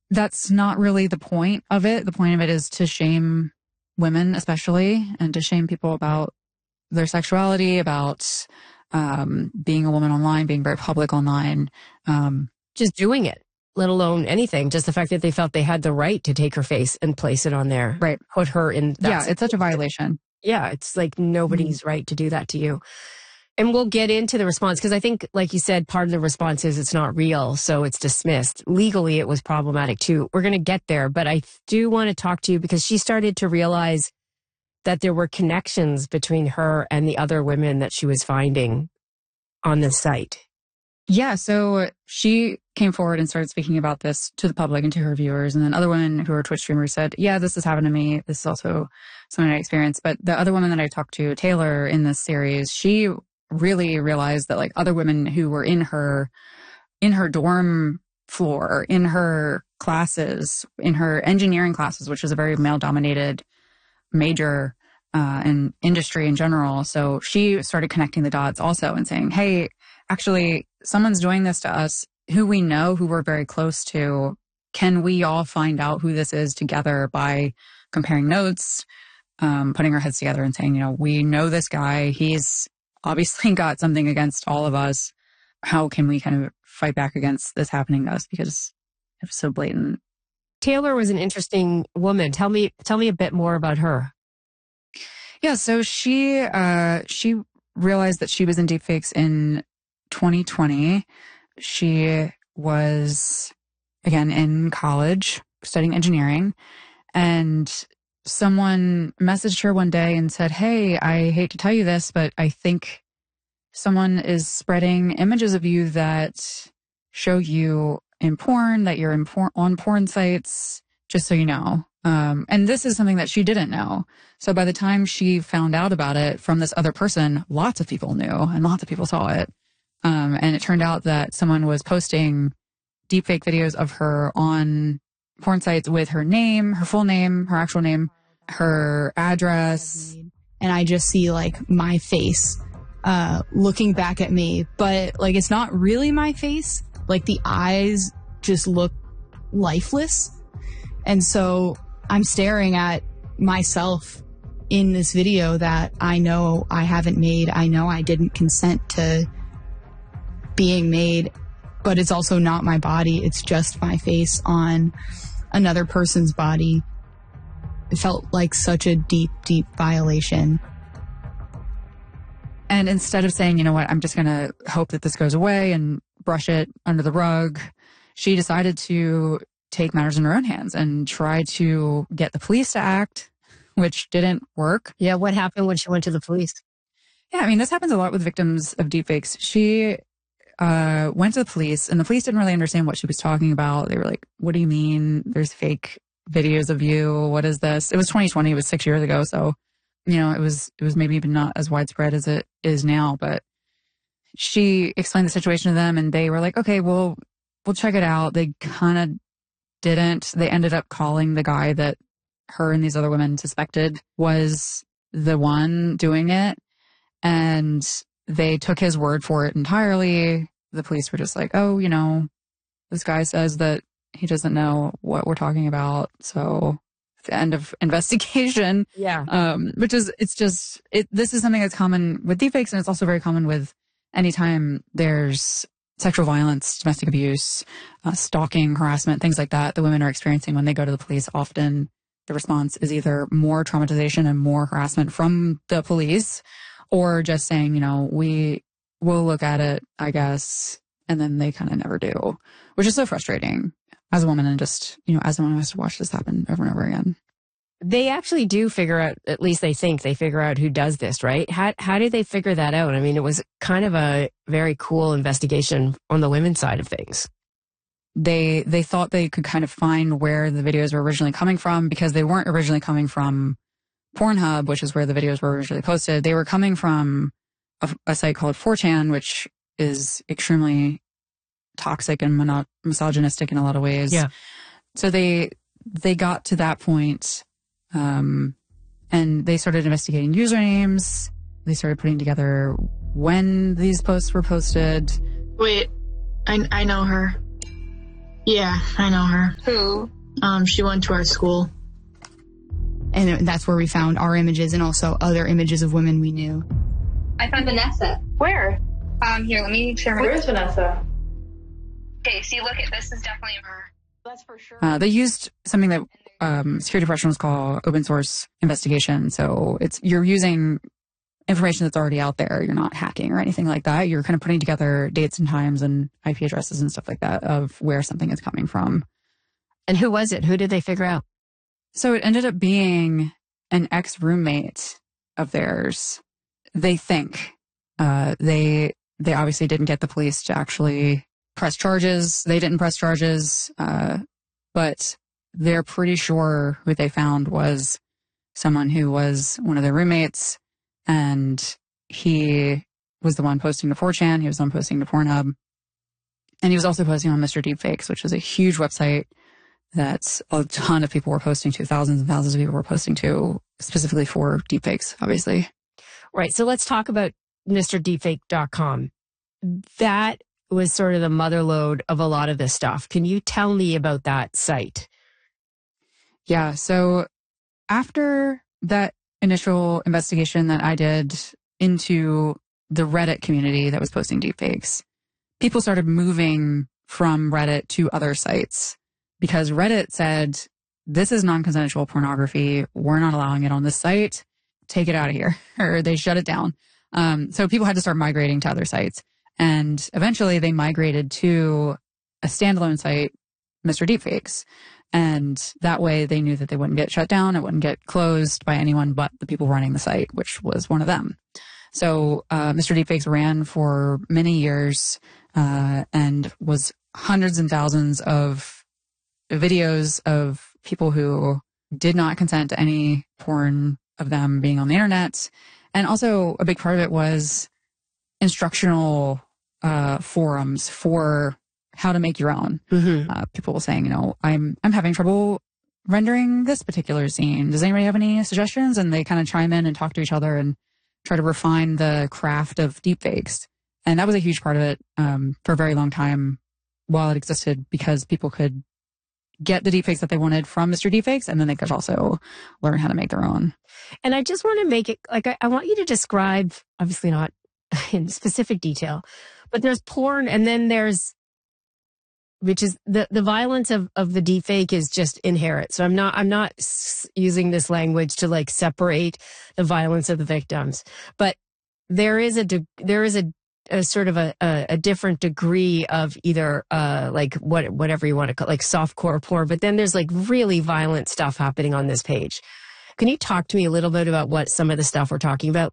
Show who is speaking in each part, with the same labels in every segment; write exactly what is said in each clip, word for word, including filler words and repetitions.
Speaker 1: that's not really the point of it. The point of it is to shame women, especially, and to shame people about their sexuality, about um, being a woman online, being very public online. Um,
Speaker 2: just doing it, let alone anything. Just the fact that they felt they had the right to take her face and place it on there.
Speaker 1: Right.
Speaker 2: Put her in. That
Speaker 1: yeah, it's such a violation.
Speaker 2: Yeah, it's like nobody's mm-hmm. right to do that to you. And we'll get into the response because I think, like you said, part of the response is it's not real, so it's dismissed. Legally, it was problematic too. We're going to get there, but I do want to talk to you because she started to realize that there were connections between her and the other women that she was finding on this site.
Speaker 1: Yeah, so she came forward and started speaking about this to the public and to her viewers. And then other women who are Twitch streamers said, yeah, this has happened to me. This is also something I experienced. But the other woman that I talked to, Taylor, in this series, she really realized that like other women who were in her, in her dorm floor, in her classes, in her engineering classes, which is a very male dominated major uh, in industry in general. So she started connecting the dots also and saying, hey, actually, someone's doing this to us who we know, who we're very close to. Can we all find out who this is together by comparing notes, um, putting our heads together and saying, you know, we know this guy. He's obviously got something against all of us. How can we kind of fight back against this happening to us? Because it's so blatant.
Speaker 2: Taylor was an interesting woman. Tell me, tell me a bit more about her.
Speaker 1: Yeah. So she, uh, she realized that she was in deepfakes in twenty twenty. She was, again, in college studying engineering, and someone messaged her one day and said, hey, I hate to tell you this, but I think someone is spreading images of you that show you in porn, that you're in por- on porn sites, just so you know. Um, and this is something that she didn't know. So by the time she found out about it from this other person, lots of people knew and lots of people saw it. Um, and it turned out that someone was posting deepfake videos of her on porn sites with her name, her full name, her actual name, her address.
Speaker 3: And I just see like my face uh, looking back at me, but like it's not really my face. Like the eyes just look lifeless. And so I'm staring at myself in this video that I know I haven't made. I know I didn't consent to being made, but it's also not my body. It's just my face on another person's body. It felt like such a deep, deep violation.
Speaker 1: And instead of saying, you know what, I'm just going to hope that this goes away and brush it under the rug, she decided to take matters in her own hands and try to get the police to act, which didn't work.
Speaker 2: Yeah, what happened when she went to the police?
Speaker 1: Yeah, I mean, this happens a lot with victims of deepfakes. She uh, went to the police, and the police didn't really understand what she was talking about. They were like, what do you mean? There's fake videos of you. What is this? It was twenty twenty. It was six years ago. So, you know, it was, it was maybe even not as widespread as it is now, but she explained the situation to them and they were like, okay, well, we'll check it out. They kind of didn't. They ended up calling the guy that her and these other women suspected was the one doing it. And they took his word for it entirely. The police were just like, oh, you know, this guy says that he doesn't know what we're talking about. So the end of investigation.
Speaker 2: Yeah.
Speaker 1: Um, which is, it's just, it, this is something that's common with deepfakes, and it's also very common with anytime there's sexual violence, domestic abuse, uh, stalking, harassment, things like that, the women are experiencing when they go to the police. Often the response is either more traumatization and more harassment from the police, or just saying, you know, we will look at it, I guess. And then they kind of never do, which is so frustrating as a woman, and just, you know, as someone who has to watch this happen over and over again.
Speaker 2: They actually do figure out, at least they think they figure out who does this, right? How how did they figure that out? I mean, it was kind of a very cool investigation on the women's side of things.
Speaker 1: They they thought they could kind of find where the videos were originally coming from, because they weren't originally coming from Pornhub, which is where the videos were originally posted. They were coming from a, a site called four chan, which is extremely toxic and mono- misogynistic in a lot of ways.
Speaker 2: Yeah.
Speaker 1: So they they got to that point, um, and they started investigating usernames. They started putting together when these posts were posted.
Speaker 4: Wait, I I know her.
Speaker 3: Yeah, I know her.
Speaker 4: Who?
Speaker 3: Um, she went to our school. And that's where we found our images and also other images of women we knew.
Speaker 4: I found Vanessa.
Speaker 5: Where?
Speaker 4: Um, here, let me share my...
Speaker 5: Where's Vanessa?
Speaker 4: Okay, see, look, at this is definitely her.
Speaker 5: That's for sure.
Speaker 1: Uh, they used something that um, security professionals call open source investigation. So it's you're using information that's already out there. You're not hacking or anything like that. You're kind of putting together dates and times and I P addresses and stuff like that of where something is coming from.
Speaker 2: And who was it? Who did they figure out?
Speaker 1: So it ended up being an ex-roommate of theirs. They think uh, they they obviously didn't get the police to actually press charges. They didn't press charges, uh, but they're pretty sure who they found was someone who was one of their roommates, and he was the one posting to four chan. He was the one posting to Pornhub, and he was also posting on Mister Deepfakes, which is a huge website that a ton of people were posting to. Thousands and thousands of people were posting to, specifically for deepfakes, obviously.
Speaker 2: Right. So let's talk about Mister Deepfake dot com. That was sort of the motherlode of a lot of this stuff. Can you tell me about that site?
Speaker 1: Yeah. So after that initial investigation that I did into the Reddit community that was posting deepfakes, people started moving from Reddit to other sites because Reddit said, this is non-consensual pornography. We're not allowing it on this site. Take it out of here. Or they shut it down. Um, so people had to start migrating to other sites. And eventually they migrated to a standalone site, Mister Deepfakes. And that way they knew that they wouldn't get shut down. It wouldn't get closed by anyone but the people running the site, which was one of them. So uh, Mister Deepfakes ran for many years uh, and was hundreds and thousands of videos of people who did not consent to any porn of them being on the internet. And also a big part of it was instructional uh, forums for how to make your own. Mm-hmm. Uh, people were saying, you know, I'm I'm having trouble rendering this particular scene. Does anybody have any suggestions? And they kind of chime in and talk to each other and try to refine the craft of deepfakes. And that was a huge part of it um, for a very long time while it existed, because people could get the deepfakes that they wanted from Mister Deepfakes, and then they could also learn how to make their own.
Speaker 2: And I just want to make it, like, I, I want you to describe, obviously not in specific detail, but there's porn, and then there's, which is the, the violence of, of the deepfake is just inherent. So I'm not, I'm not s- using this language to like separate the violence of the victims, but there is a, de- there is a, a sort of a, a, a different degree of either, uh, like what, whatever you want to call, like softcore porn, but then there's like really violent stuff happening on this page. Can you talk to me a little bit about what some of the stuff we're talking about?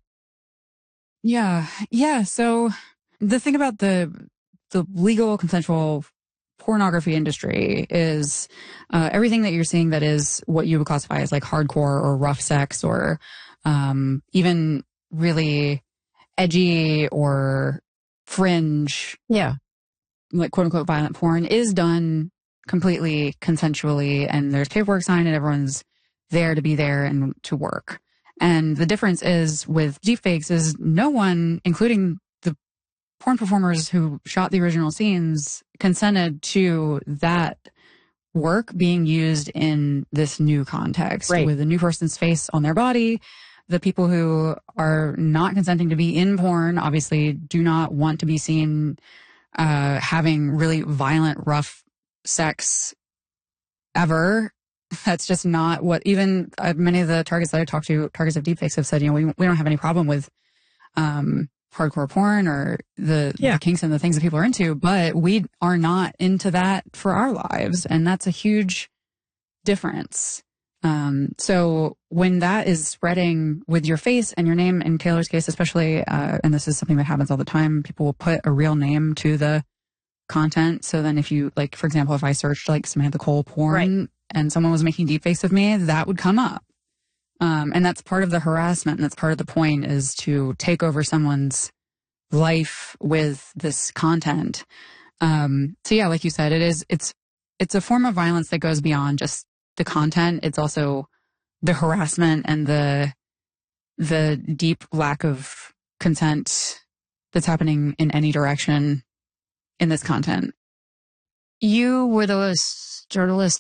Speaker 1: Yeah. Yeah. So the thing about the, the legal consensual pornography industry is uh, everything that you're seeing that is what you would classify as like hardcore or rough sex or um, even really edgy or fringe,
Speaker 2: yeah,
Speaker 1: like quote unquote violent porn is done completely consensually, and there's paperwork signed and everyone's there to be there and to work. And the difference is with deepfakes is no one, including the porn performers who shot the original scenes, consented to that work being used in this new context,
Speaker 2: right,
Speaker 1: with a new person's face on their body. The people who are not consenting to be in porn obviously do not want to be seen uh, having really violent, rough sex ever. That's just not what even uh, many of the targets that I talked to, targets of deepfakes, have said, you know, we, we don't have any problem with um, hardcore porn or the,
Speaker 2: yeah.
Speaker 1: the kinks and the things that people are into, but we are not into that for our lives. And that's a huge difference. Um, so when that is spreading with your face and your name, in Taylor's case especially, uh, and this is something that happens all the time, people will put a real name to the content. So then if you, like, for example, if I searched like Samantha Cole porn right. and someone was making deepfakes of me, that would come up. Um, and that's part of the harassment, and that's part of the point, is to take over someone's life with this content. Um, so yeah, like you said, it is, it's, it's a form of violence that goes beyond just the content. It's also the harassment and the the deep lack of consent that's happening in any direction in this content.
Speaker 2: You were the s- journalist